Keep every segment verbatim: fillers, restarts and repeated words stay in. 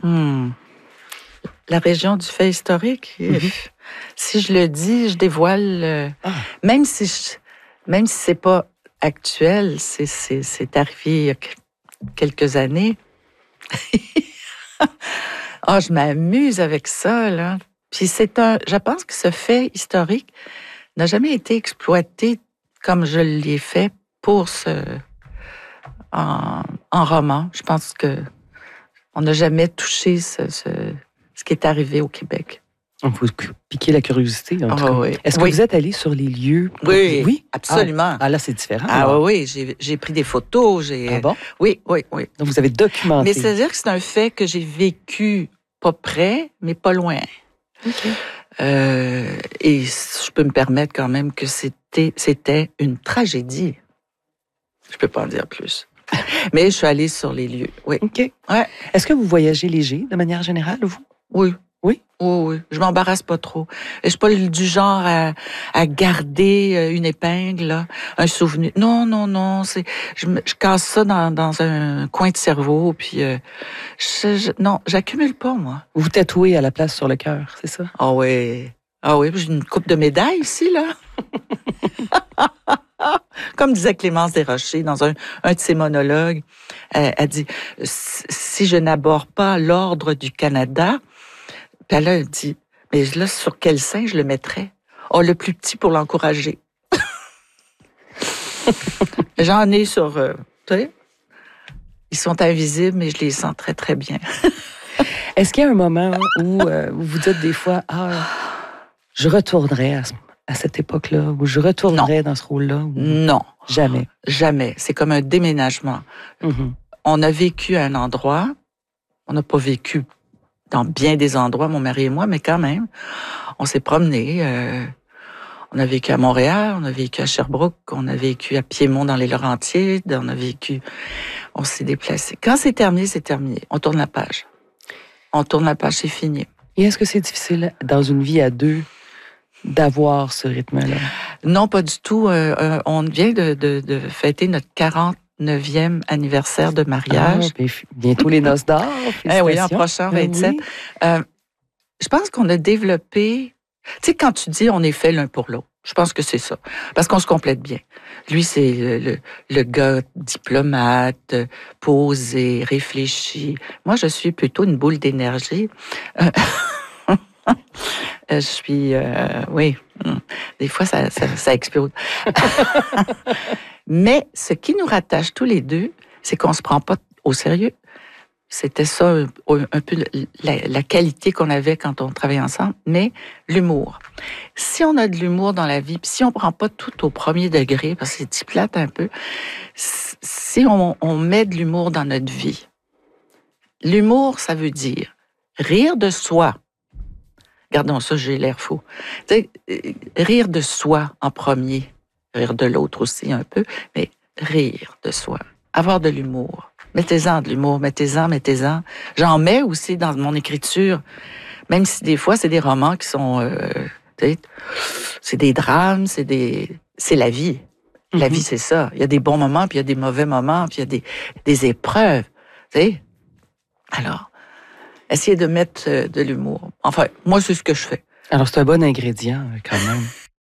Hmm. La région du fait historique, mm-hmm. si je le dis, je dévoile, euh, ah. même si je, même si c'est pas actuel, c'est, c'est, c'est arrivé il y a quelques années. Ah, oh, je m'amuse avec ça, là. Puis c'est un, je pense que ce fait historique n'a jamais été exploité comme je l'ai fait pour ce, en, en roman. Je pense que on n'a jamais touché ce, ce, ce qui est arrivé au Québec. Vous piquez la curiosité, en tout oh, cas. Oui. Est-ce que oui. vous êtes allé sur les lieux? Oui, oui? absolument. Ah, ah là, c'est différent. Ah alors. oui, j'ai, j'ai pris des photos. J'ai... Ah bon? Oui, oui, oui. Donc, vous avez documenté. Mais c'est-à-dire que c'est un fait que j'ai vécu pas près, mais pas loin. OK. Euh, et je peux me permettre quand même que c'était, c'était une tragédie. Je peux pas en dire plus. Mais je suis allée sur les lieux, oui. OK. Ouais. Est-ce que vous voyagez léger, de manière générale, vous? Oui. Oui? Oui, oui. Je m'embarrasse pas trop. Je suis pas du genre à, à garder une épingle, là, un souvenir. Non, non, non. C'est, je, je casse ça dans, dans un coin de cerveau, puis euh, je, je, non, j'accumule pas, moi. Vous tatouez à la place sur le cœur, c'est ça? Ah oui. Ah oui, j'ai une coupe de médailles ici, là. Comme disait Clémence Desrochers dans un, un de ses monologues, elle, elle dit « Si je n'aborde pas l'Ordre du Canada, », puis elle a dit « Mais là, sur quel sein je le mettrais? » Oh, le plus petit pour l'encourager. J'en ai sur... Euh, tu sais, ils sont invisibles, mais je les sens très, très bien. Est-ce qu'il y a un moment où euh, vous vous dites des fois « Ah, je retournerais à ce à cette époque-là, où je retournerais non. dans ce rôle-là? Ou... Non. Jamais. Jamais. C'est comme un déménagement. Mm-hmm. On a vécu à un endroit, on n'a pas vécu dans bien des endroits, mon mari et moi, mais quand même, on s'est promenés. Euh, on a vécu à Montréal, on a vécu à Sherbrooke, on a vécu à Piémont dans les Laurentides, on a vécu... On s'est déplacés. Quand c'est terminé, c'est terminé. On tourne la page. On tourne la page, c'est fini. Et est-ce que c'est difficile, dans une vie à deux, d'avoir ce rythme-là? Non, pas du tout. Euh, euh, on vient de, de, de fêter notre quarante-neuvième anniversaire de mariage. Ah, bientôt les noces d'or. Eh oui, en prochain, vingt-sept. Oui. Euh, je pense qu'on a développé... Tu sais, quand tu dis on est fait l'un pour l'autre, je pense que c'est ça. Parce qu'on se complète bien. Lui, c'est le, le, le gars diplomate, posé, réfléchi. Moi, je suis plutôt une boule d'énergie. Euh, Je suis... Euh, oui, des fois, ça, ça, ça explose. Mais ce qui nous rattache tous les deux, c'est qu'on ne se prend pas au sérieux. C'était ça, un, un peu la, la qualité qu'on avait quand on travaillait ensemble, mais l'humour. Si on a de l'humour dans la vie, puis si on ne prend pas tout au premier degré, parce que c'est petit plate un peu, si on, on met de l'humour dans notre vie, l'humour, ça veut dire rire de soi. Regardons ça, j'ai l'air fou. Tu sais, rire de soi en premier, rire de l'autre aussi un peu, mais rire de soi, avoir de l'humour. Mettez-en de l'humour, mettez-en, mettez-en. J'en mets aussi dans mon écriture, même si des fois, c'est des romans qui sont... Euh, tu sais, c'est des drames, c'est des... C'est la vie. La mm-hmm. vie, c'est ça. Il y a des bons moments, puis il y a des mauvais moments, puis il y a des, des épreuves. Tu sais? Alors... Essayer de mettre de l'humour. Enfin, moi, c'est ce que je fais. Alors, c'est un bon ingrédient, quand même.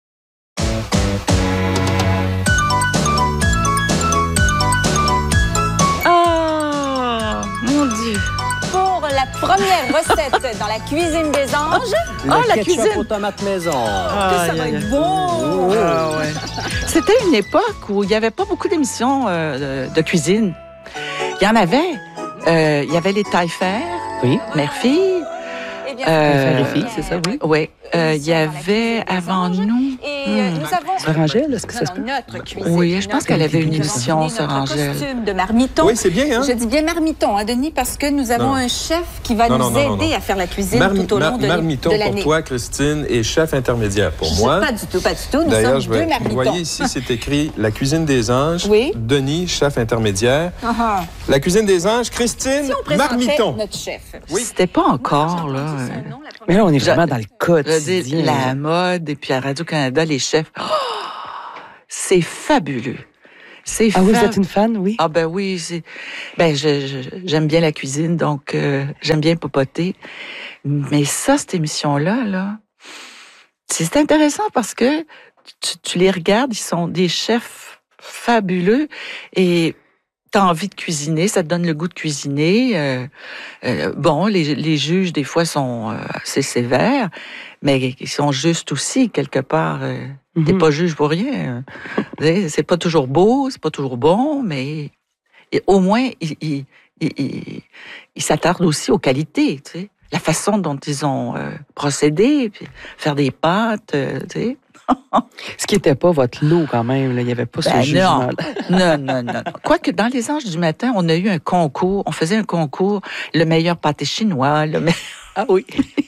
Ah, mon Dieu. Pour la première recette dans la cuisine des anges. Ah, oh, la ketchup cuisine aux tomates maison. Ah, que ça va être bon. Oh. Ah, ouais. C'était une époque où il n'y avait pas beaucoup d'émissions euh, de, de cuisine. Il y en avait. Euh, il y avait les taille-faire. Oui. Mère-fille. Eh bien, euh, filles, c'est ça, oui. Oui. Euh, il y avait avant nous. Et hmm. nous avons. Sœur Angèle, est-ce que ça se peut? Notre cuisine. Oui, je pense qu'elle avait une émission, Sœur Angèle. Costume de marmiton. Oui, c'est bien, hein? Je dis bien marmiton, hein, Denis, parce que nous avons non. un chef qui va non, nous non, non, aider non, non. à faire la cuisine Marmi- tout au long de, marmiton de l'année. pour toi, Christine, et chef intermédiaire pour moi. Pas du tout, pas du tout. Nous D'ailleurs, sommes je vais, deux marmitons. vous voyez ici, c'est écrit la cuisine des anges. Oui. Denis, chef intermédiaire. Uh-huh. La cuisine des anges, Christine, si on marmiton. Notre chef. Oui. C'était pas encore, là. Nom, Mais là, on est vraiment dans le code. La mode, et puis à Radio-Canada, les chefs. Oh, c'est fabuleux. C'est Ah oui, fa- vous êtes une fan, oui? Ah ben oui, c'est ben je, je- j'aime bien la cuisine, donc euh, j'aime bien popoter. Mais ça, cette émission-là, là, c'est intéressant parce que tu, tu les regardes, ils sont des chefs fabuleux et t'as envie de cuisiner, ça te donne le goût de cuisiner. Euh, euh, bon, les, les juges, des fois, sont euh, assez sévères, mais ils sont justes aussi, quelque part. Euh, Mhm. T'es pas juge pour rien. Euh, c'est pas toujours beau, c'est pas toujours bon, mais et au moins, ils, ils, ils, ils- ils s'attardent aussi aux qualités, tu sais. La façon dont ils ont euh, procédé, puis faire des pâtes, euh, tu sais. Ce qui n'était pas votre lot quand même, là. Il n'y avait pas Ben ce jugement-là. non, non, non, non. Quoique dans les Anges du matin, on a eu un concours, on faisait un concours, le meilleur pâté chinois, le me- Ah oui.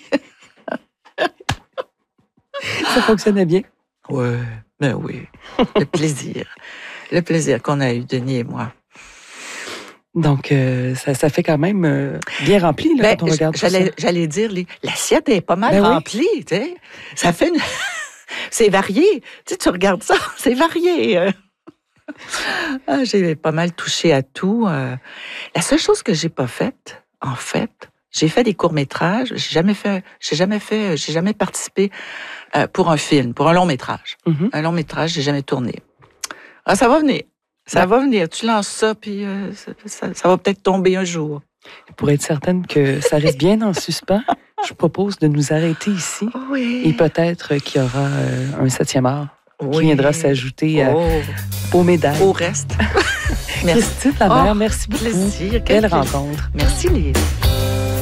Ça fonctionnait bien. Ouais, ben oui, le plaisir. Le plaisir qu'on a eu, Denis et moi. Donc, euh, ça, ça fait quand même euh, bien rempli là, Ben, quand on regarde tout ça. j'allais, j'allais dire, les- l'assiette est pas mal Ben oui. remplie, tu sais. Ça fait une... c'est varié. Tu sais, tu regardes ça, c'est varié. euh. Ah, j'ai pas mal touché à tout. euh. La seule chose que j'ai pas faite, en fait, j'ai fait des courts-métrages. J'ai jamais fait, j'ai jamais fait, j'ai jamais participé euh, pour un film, pour un long-métrage. Mhm. Un long-métrage, j'ai jamais tourné. Ah, ça va venir. Ça Ben- va venir. Tu lances ça, puis euh, ça, ça- ça va peut-être tomber un jour. Pour être certaine que ça reste bien en suspens, je propose de nous arrêter ici. Oui. Et peut-être qu'il y aura euh, un septième art qui Oui. viendra s'ajouter euh, Oh, aux médailles. au reste. Merci. Christine Labert, Oh, merci beaucoup. Plaisir. Quel Quelle plaisir. rencontre. Merci, Lise.